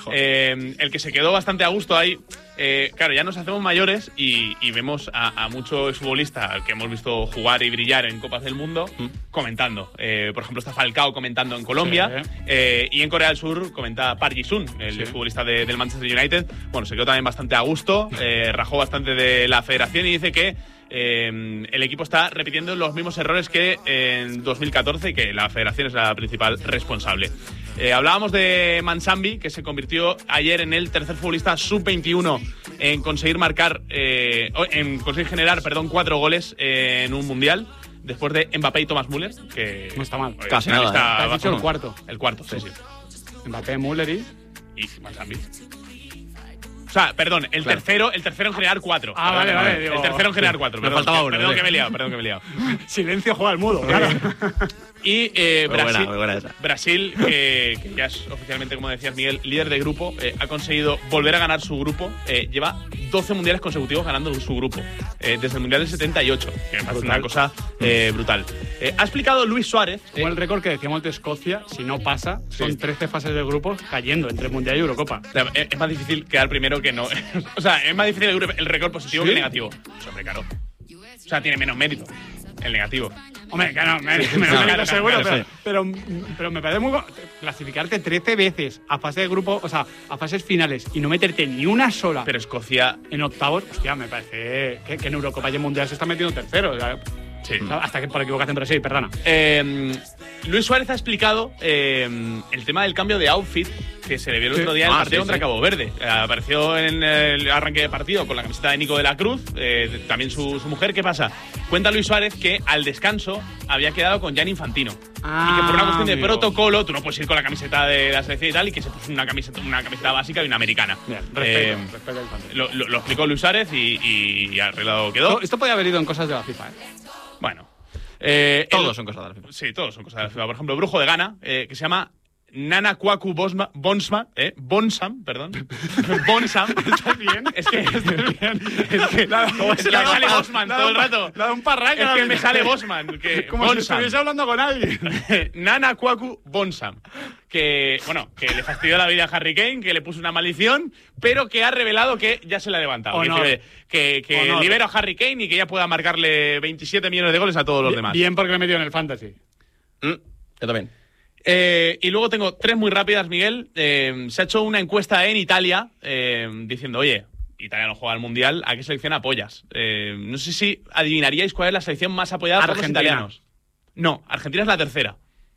El que se quedó bastante a gusto ahí. Claro, ya nos hacemos mayores y vemos a mucho exfutbolista al que hemos visto jugar y brillar en Copas del Mundo comentando. Por ejemplo, está Falcao comentando en Colombia, y en Corea del Sur comenta Park Ji-sung, el exfutbolista del Manchester United. Bueno, se quedó también bastante a gusto, rajó bastante de la federación y dice que el equipo está repitiendo los mismos errores que en 2014 y que la federación es la principal responsable. Hablábamos de Mansambi, que se convirtió ayer en el tercer futbolista sub-21 en conseguir generar 4 goles en un mundial, después de Mbappé y Thomas Müller, que no está mal. Casi nada. Has dicho el cuarto. El cuarto, sí. Mbappé, Müller y Mansambi. O sea, perdón, el tercero en generar 4. Vale. Digo, el tercero en generar 4. Me faltaba uno. Perdón que me he liado. Silencio, juega al mudo, claro. Y Brasil, muy buena esa. Brasil, que ya es oficialmente, como decías Miguel, líder de grupo, ha conseguido volver a ganar su grupo. Lleva 12 mundiales consecutivos ganando su grupo, desde el mundial del 78, que me parece una cosa brutal. Ha explicado Luis Suárez. Como el récord que decíamos de Escocia, si no pasa, son 13 fases de grupos cayendo entre Mundial y Eurocopa. Es más difícil quedar primero que no. O sea, es más difícil el récord positivo que el negativo. Hombre, claro. O sea, tiene menos mérito el negativo. Hombre, claro, menos mérito seguro, pero me parece muy bueno clasificarte 13 veces a fase de grupo, o sea, a fases finales y no meterte ni una sola. Pero Escocia en octavos, hostia, me parece que en Eurocopa y en Mundial se está metiendo tercero. O sea, sí. Hasta que por equivocación en Brasil, perdona. Luis Suárez ha explicado el tema del cambio de outfit que se le vio el otro día en el partido contra Cabo Verde. Apareció en el arranque de partido con la camiseta de Nico de la Cruz, también su mujer. ¿Qué pasa? Cuenta Luis Suárez que al descanso había quedado con Gianni Infantino. Y que por una cuestión de protocolo tú no puedes ir con la camiseta de la selección y tal, y que se puso una camiseta básica y una americana. Bien, respeto al Infantino. Lo explicó Luis Suárez y arreglado quedó. Esto podía haber ido en cosas de la FIFA, Bueno. Todos son cosas de la FIFA. Sí, todos son cosas de la FIFA. Por ejemplo, Brujo de Ghana, que se llama Nana Kwaku Bonsam. Bonsam. ¿Estás bien? Es que me sale Bosman todo el rato. Da un parraño. Es que me sale Bosman. Como si estuviese hablando con alguien. Nana Kwaku Bonsam. Que le fastidió la vida a Harry Kane, que le puso una maldición, pero que ha revelado que ya se la ha levantado. Que libera a Harry Kane y que ya pueda marcarle 27 millones de goles a todos los demás. Bien, porque me he metido en el fantasy. Yo también. Y luego tengo 3 muy rápidas, Miguel. Se ha hecho una encuesta en Italia diciendo, oye, Italia no juega al Mundial, ¿a qué selección apoyas? No sé si adivinaríais cuál es la selección más apoyada por los italianos. No, Argentina es la tercera.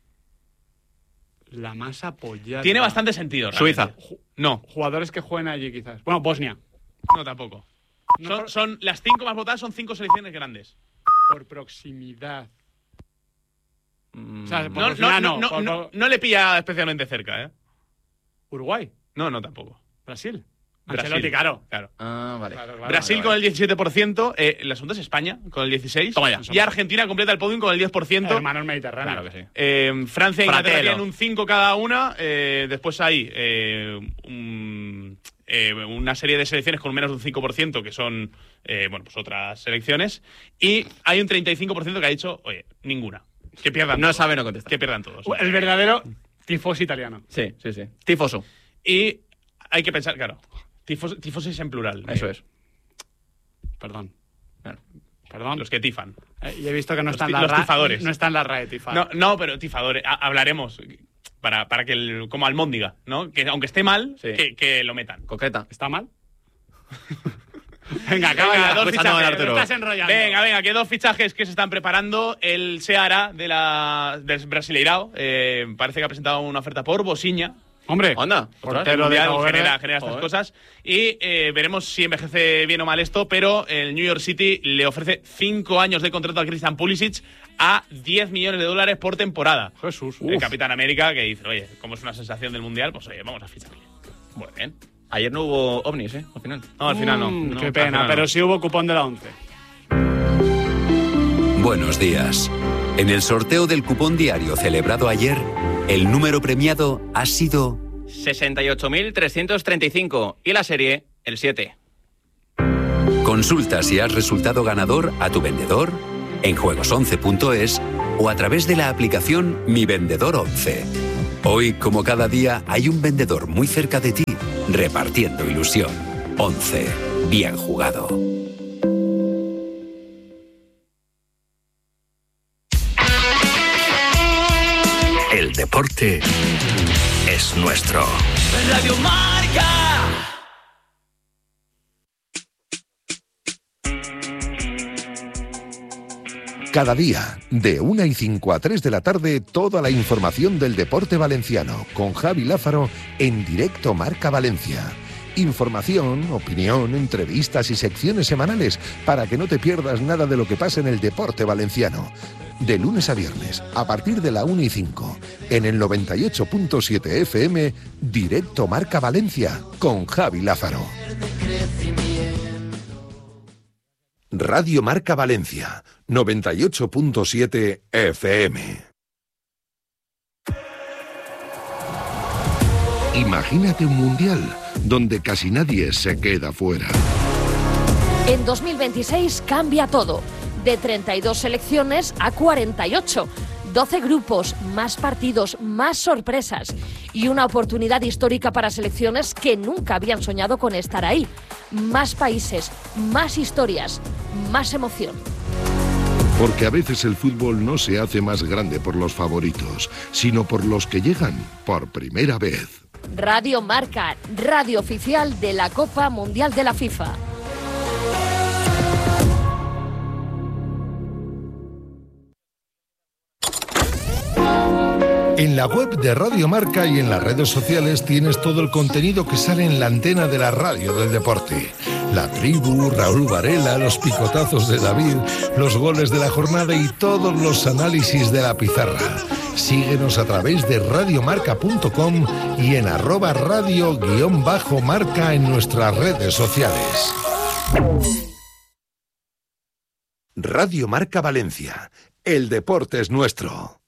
La más apoyada. Tiene bastante sentido. Suiza. No. Jugadores que jueguen allí, quizás. Bueno, Bosnia. No, tampoco. Son las 5 más votadas, son 5 selecciones grandes. Por proximidad. O sea, por no le pilla especialmente cerca, ¿eh? Uruguay. No, tampoco. Brasil. Ancelotti, claro. Vale. Claro, Brasil con el 17%, la segunda es España con el 16%. Toma ya. Y Argentina completa el podium con el 10%. Hermanos mediterráneos. Claro que sí. Francia e Inglaterra tienen un 5 cada una. Después hay una serie de selecciones con menos de un 5%, que son pues otras selecciones. Y hay un 35% que ha dicho, oye, ninguna. Que pierdan. No sabe, no contesta. Que pierdan todos. El verdadero tifosi italiano. Sí. Tifoso. Y hay que pensar, claro, tifosis en plural. Eso es. Perdón. Los que tifan. Y he visto que no están los tifadores. No está en la RAE tifar. No, pero tifadores. Hablaremos para que como almóndiga, ¿no? Que aunque esté mal, que lo metan. Concreta. ¿Está mal? Venga, dos fichajes. Estás enrollando. Venga, que 2 fichajes que se están preparando. El Ceará del Brasileirao parece que ha presentado una oferta por Bosiña. Hombre, anda, portero de genera estas cosas. Y veremos si envejece bien o mal esto, pero el New York City le ofrece 5 años de contrato a Christian Pulisic a $10 millones por temporada. Jesús. El Capitán América, que dice, oye, como es una sensación del Mundial, pues oye, vamos a ficharle. Muy bien. Ayer no hubo ovnis, al final. No, al final no. Qué pena, pero sí hubo cupón de la 11. Buenos días. En el sorteo del cupón diario celebrado ayer, el número premiado ha sido 68.335 y la serie, el 7. Consulta si has resultado ganador a tu vendedor, en juegos11.es o a través de la aplicación Mi Vendedor 11. Hoy, como cada día, hay un vendedor muy cerca de ti repartiendo ilusión. 11. Bien jugado. El deporte es nuestro. Radio Marca. Cada día, de 1:05 a 3 de la tarde, toda la información del deporte valenciano, con Javi Lázaro, en directo Marca Valencia. Información, opinión, entrevistas y secciones semanales, para que no te pierdas nada de lo que pasa en el deporte valenciano. De lunes a viernes, a partir de la 1:05, en el 98.7 FM, directo Marca Valencia, con Javi Lázaro. Radio Marca Valencia, 98.7 FM. Imagínate un mundial donde casi nadie se queda fuera. En 2026 cambia todo. De 32 selecciones a 48. 12 grupos, más partidos, más sorpresas y una oportunidad histórica para selecciones que nunca habían soñado con estar ahí. Más países, más historias, más emoción. Porque a veces el fútbol no se hace más grande por los favoritos, sino por los que llegan por primera vez. Radio Marca, radio oficial de la Copa Mundial de la FIFA. En la web de Radio Marca y en las redes sociales tienes todo el contenido que sale en la antena de la radio del deporte. La tribu, Raúl Varela, los picotazos de David, los goles de la jornada y todos los análisis de la pizarra. Síguenos a través de radiomarca.com y en @radio_marca en nuestras redes sociales. Radio Marca Valencia. El deporte es nuestro.